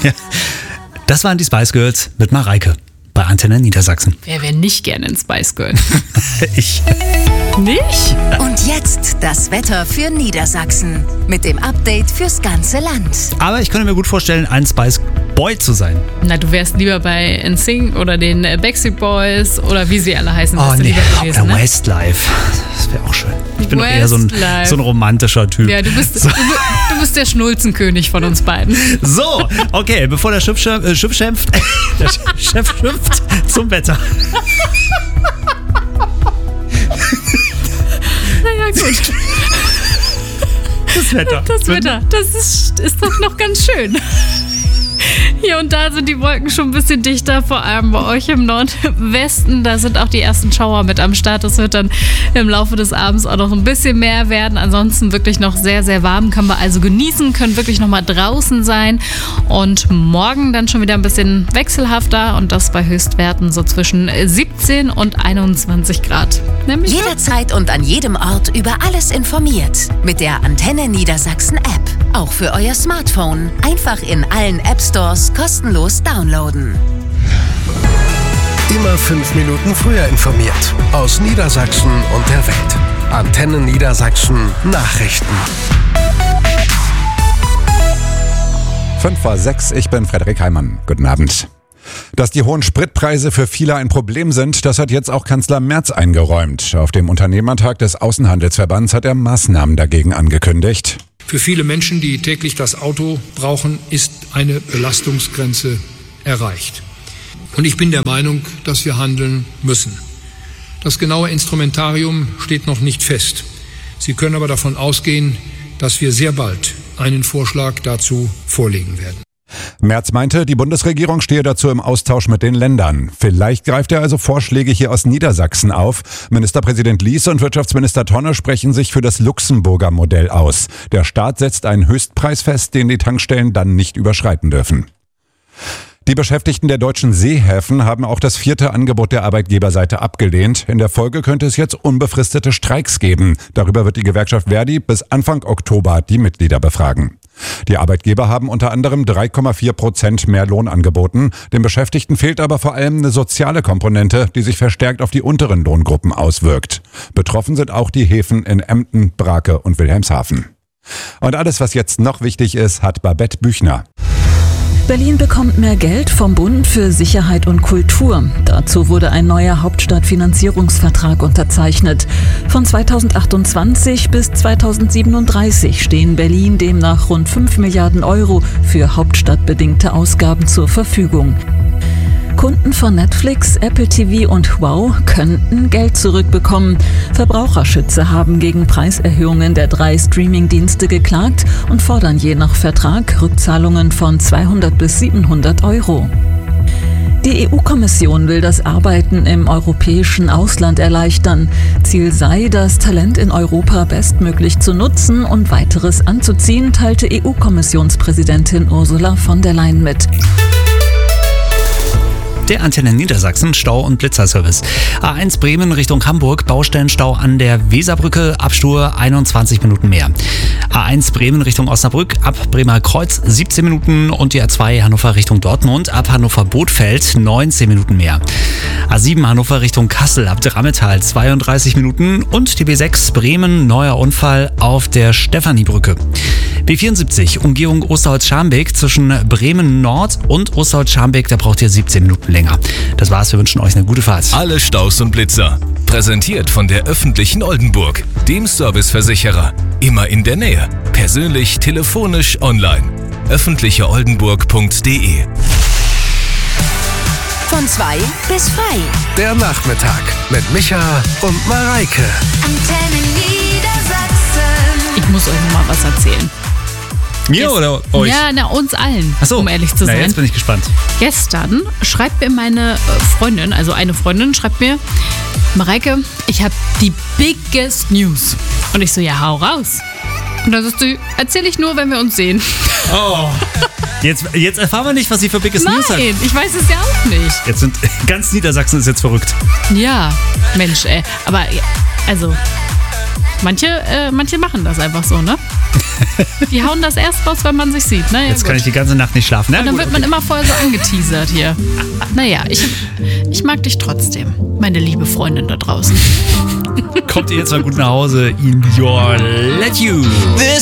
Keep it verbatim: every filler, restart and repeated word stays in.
Ja. Das waren die Spice Girls mit Mareike bei Antenne Niedersachsen. Wer wäre nicht gerne ein Spice Girl? Ich. Nicht? Und jetzt das Wetter für Niedersachsen mit dem Update fürs ganze Land. Aber ich könnte mir gut vorstellen, ein Spice Boy zu sein. Na, du wärst lieber bei N Sync oder den Backstreet Boys oder wie sie alle heißen. Oh du nee, lieber gewesen, oder ne? Westlife. Das wäre auch schön. Ich bin doch eher so ein, Westlife. so ein romantischer Typ. Ja, du bist, so. du, du bist der Schnulzenkönig von uns beiden. So, okay, bevor der Chef, äh, Chef schimpft, der Chef schimpft, zum Wetter. Naja, gut. Das Wetter. Das Wetter, das ist, ist doch noch ganz schön. Hier und da sind die Wolken schon ein bisschen dichter, vor allem bei euch im Nordwesten. Da sind auch die ersten Schauer mit am Start. Das wird dann im Laufe des Abends auch noch ein bisschen mehr werden. Ansonsten wirklich noch sehr, sehr warm. Können wir also genießen, können wirklich noch mal draußen sein. Und morgen dann schon wieder ein bisschen wechselhafter und das bei Höchstwerten so zwischen siebzehn und einundzwanzig Grad. Nämlich Jederzeit und an jedem Ort über alles informiert. Mit der Antenne Niedersachsen App. Auch für euer Smartphone. Einfach in allen App Stores kostenlos downloaden. Immer fünf Minuten früher informiert. Aus Niedersachsen und der Welt. Antenne Niedersachsen Nachrichten. fünf vor sechs, ich bin Frederik Heimann. Guten Abend. Dass die hohen Spritpreise für viele ein Problem sind, das hat jetzt auch Kanzler Merz eingeräumt. Auf dem Unternehmertag des Außenhandelsverbands hat er Maßnahmen dagegen angekündigt. Für viele Menschen, die täglich das Auto brauchen, ist eine Belastungsgrenze erreicht. Und ich bin der Meinung, dass wir handeln müssen. Das genaue Instrumentarium steht noch nicht fest. Sie können aber davon ausgehen, dass wir sehr bald einen Vorschlag dazu vorlegen werden. Merz meinte, die Bundesregierung stehe dazu im Austausch mit den Ländern. Vielleicht greift er also Vorschläge hier aus Niedersachsen auf. Ministerpräsident Lies und Wirtschaftsminister Tonne sprechen sich für das Luxemburger Modell aus. Der Staat setzt einen Höchstpreis fest, den die Tankstellen dann nicht überschreiten dürfen. Die Beschäftigten der deutschen Seehäfen haben auch das vierte Angebot der Arbeitgeberseite abgelehnt. In der Folge könnte es jetzt unbefristete Streiks geben. Darüber wird die Gewerkschaft Verdi bis Anfang Oktober die Mitglieder befragen. Die Arbeitgeber haben unter anderem drei Komma vier Prozent mehr Lohn angeboten. Den Beschäftigten fehlt aber vor allem eine soziale Komponente, die sich verstärkt auf die unteren Lohngruppen auswirkt. Betroffen sind auch die Häfen in Emden, Brake und Wilhelmshaven. Und alles, was jetzt noch wichtig ist, hat Babette Büchner. Berlin bekommt mehr Geld vom Bund für Sicherheit und Kultur. Dazu wurde ein neuer Hauptstadtfinanzierungsvertrag unterzeichnet. Von zweitausendachtundzwanzig bis zweitausendsiebenunddreißig stehen Berlin demnach rund fünf Milliarden Euro für hauptstadtbedingte Ausgaben zur Verfügung. Kunden von Netflix, Apple T V und Wow könnten Geld zurückbekommen. Verbraucherschützer haben gegen Preiserhöhungen der drei Streamingdienste geklagt und fordern je nach Vertrag Rückzahlungen von zweihundert bis siebenhundert Euro. Die E U-Kommission will das Arbeiten im europäischen Ausland erleichtern. Ziel sei, das Talent in Europa bestmöglich zu nutzen und weiteres anzuziehen, teilte E U-Kommissionspräsidentin Ursula von der Leyen mit. Der Antenne Niedersachsen Stau- und Blitzerservice. A eins Bremen Richtung Hamburg, Baustellenstau an der Weserbrücke, Abstur einundzwanzig Minuten mehr. A eins Bremen Richtung Osnabrück, ab Bremer Kreuz siebzehn Minuten und die A zwei Hannover Richtung Dortmund, ab Hannover Bothfeld neunzehn Minuten mehr. A sieben Hannover Richtung Kassel, ab Drammetal zweiunddreißig Minuten und die B sechs Bremen, neuer Unfall auf der Stephaniebrücke. B vierundsiebzig, Umgehung Osterholz-Scharmbeek zwischen Bremen Nord und Osterholz-Scharmbeek, da braucht ihr siebzehn Minuten länger. Das war's, wir wünschen euch eine gute Fahrt. Alle Staus und Blitzer. Präsentiert von der öffentlichen Oldenburg, dem Serviceversicherer. Immer in der Nähe. Persönlich, telefonisch, online. öffentliche oldenburg punkt de. Von zwei bis frei. Der Nachmittag mit Micha und Mareike. Antenne Niedersachsen. Ich muss euch noch mal was erzählen. Mir oder euch? Ja, na, uns allen, Ach so. um ehrlich zu Na, sein. jetzt bin ich gespannt. Gestern schreibt mir meine Freundin, also eine Freundin, schreibt mir, Mareike, ich habe die biggest news. Und ich so, ja, hau raus. Und dann sagst du, erzähl ich nur, wenn wir uns sehen. Oh. Jetzt, jetzt erfahren wir nicht, was sie für biggest news hat. Nein, ich weiß es ja auch nicht. Jetzt sind ganz Niedersachsen ist jetzt verrückt. Ja, Mensch, ey. Aber, also, manche, äh, manche machen das einfach so, ne? Die hauen das erst raus, wenn man sich sieht. Naja, Jetzt gut. kann ich die ganze Nacht nicht schlafen. Na, Und dann gut, wird okay. man immer vorher so angeteasert hier. Naja, ich, ich mag dich trotzdem, meine liebe Freundin da draußen. Kommt ihr jetzt mal gut nach Hause in your let you. This